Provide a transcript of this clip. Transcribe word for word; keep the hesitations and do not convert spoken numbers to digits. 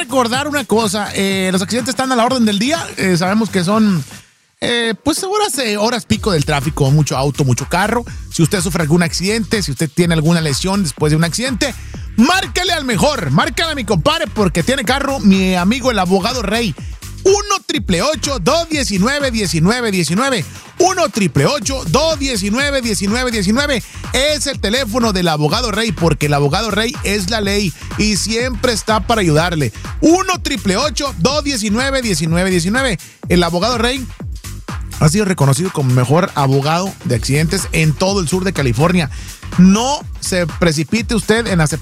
recordar una cosa, eh, los accidentes están a la orden del día, eh, sabemos que son eh, pues horas, eh, horas pico del tráfico, mucho auto, mucho carro. Si usted sufre algún accidente, si usted tiene alguna lesión después de un accidente, márcale al mejor, márcale a mi compadre porque tiene carro, mi amigo el abogado Rey. uno, triple ocho, dos diecinueve, diecinueve diecinueve. uno, triple ocho, dos diecinueve, diecinueve diecinueve. Es el teléfono del abogado Rey, porque el abogado Rey es la ley y siempre está para ayudarle. uno, triple ocho, dos diecinueve, diecinueve diecinueve. El abogado Rey ha sido reconocido como mejor abogado de accidentes en todo el sur de California. No se precipite usted en aceptar